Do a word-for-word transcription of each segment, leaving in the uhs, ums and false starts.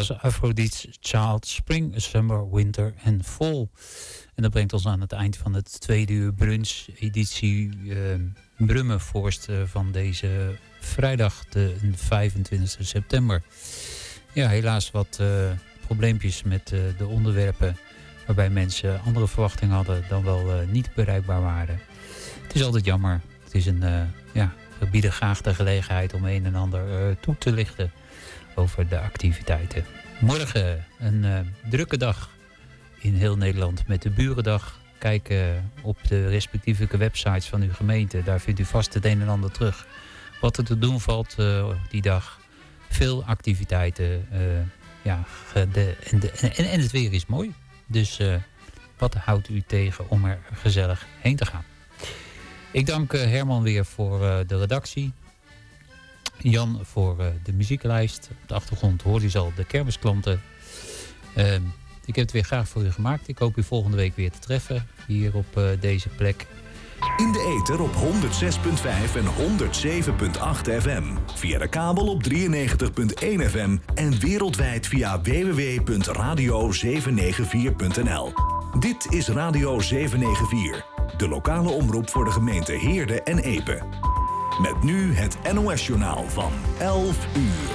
was Aphrodite's Child, Spring, Summer, Winter en Fall. En dat brengt ons aan het eind van het tweede uur brunch-editie uh, Brummenvorst uh, van deze vrijdag, de vijfentwintigste september. Ja, helaas wat uh, probleempjes met uh, de onderwerpen waarbij mensen andere verwachtingen hadden dan wel uh, niet bereikbaar waren. Het is altijd jammer. Het is een, uh, ja, we bieden graag de gelegenheid om een en ander uh, toe te lichten over de activiteiten. Morgen een uh, drukke dag in heel Nederland met de Burendag. Kijk uh, op de respectieve websites van uw gemeente. Daar vindt u vast het een en ander terug. Wat er te doen valt uh, die dag. Veel activiteiten. Uh, ja, de, en, de, en, en het weer is mooi. Dus uh, wat houdt u tegen om er gezellig heen te gaan? Ik dank uh, Herman weer voor uh, de redactie. Jan voor uh, de muzieklijst. Op de achtergrond hoort u al de kermisklanten. Uh, ik heb het weer graag voor u gemaakt. Ik hoop u volgende week weer te treffen. Hier op uh, deze plek. In de ether op honderd zes komma vijf en honderd zeven komma acht F M. Via de kabel op drieënnegentig komma één F M. En wereldwijd via w w w punt radio zeven negen vier punt n l. Dit is Radio zeven negen vier. De lokale omroep voor de gemeente Heerde en Epe. Met nu het N O S-journaal van elf uur.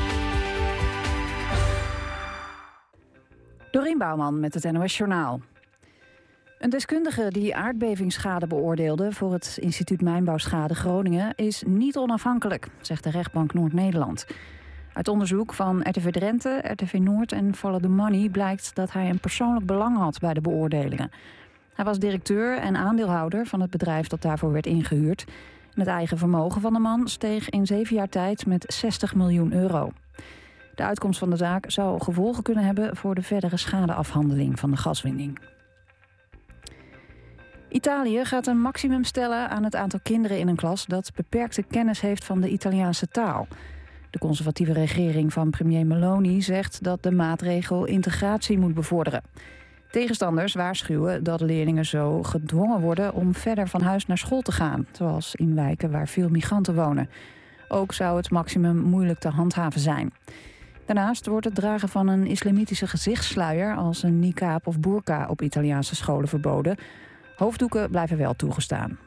Dorien Bouwman met het N O S-journaal. Een deskundige die aardbevingsschade beoordeelde voor het Instituut Mijnbouwschade Groningen is niet onafhankelijk, zegt de rechtbank Noord-Nederland. Uit onderzoek van R T V Drenthe, R T V Noord en Follow the Money blijkt dat hij een persoonlijk belang had bij de beoordelingen. Hij was directeur en aandeelhouder van het bedrijf dat daarvoor werd ingehuurd. En het eigen vermogen van de man steeg in zeven jaar tijd met zestig miljoen euro. De uitkomst van de zaak zou gevolgen kunnen hebben voor de verdere schadeafhandeling van de gaswinning. Italië gaat een maximum stellen aan het aantal kinderen in een klas dat beperkte kennis heeft van de Italiaanse taal. De conservatieve regering van premier Meloni zegt dat de maatregel integratie moet bevorderen. Tegenstanders waarschuwen dat leerlingen zo gedwongen worden om verder van huis naar school te gaan, zoals in wijken waar veel migranten wonen. Ook zou het maximum moeilijk te handhaven zijn. Daarnaast wordt het dragen van een islamitische gezichtssluier als een niqab of burka op Italiaanse scholen verboden. Hoofddoeken blijven wel toegestaan.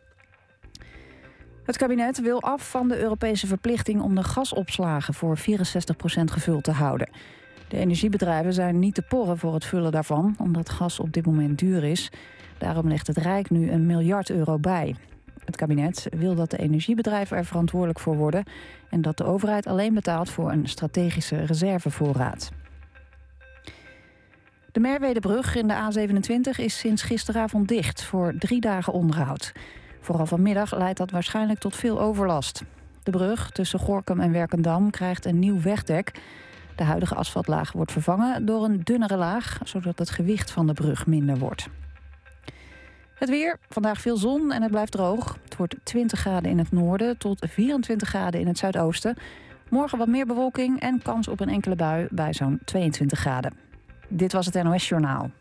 Het kabinet wil af van de Europese verplichting om de gasopslagen voor vierenzestig procent gevuld te houden. De energiebedrijven zijn niet te porren voor het vullen daarvan, omdat gas op dit moment duur is. Daarom legt het Rijk nu een miljard euro bij. Het kabinet wil dat de energiebedrijven er verantwoordelijk voor worden en dat de overheid alleen betaalt voor een strategische reservevoorraad. De Merwedebrug in de A zevenentwintig is sinds gisteravond dicht voor drie dagen onderhoud. Vooral vanmiddag leidt dat waarschijnlijk tot veel overlast. De brug tussen Gorinchem en Werkendam krijgt een nieuw wegdek. De huidige asfaltlaag wordt vervangen door een dunnere laag, zodat het gewicht van de brug minder wordt. Het weer, vandaag veel zon en het blijft droog. Het wordt twintig graden in het noorden tot vierentwintig graden in het zuidoosten. Morgen wat meer bewolking en kans op een enkele bui bij zo'n tweeëntwintig graden. Dit was het N O S-journaal.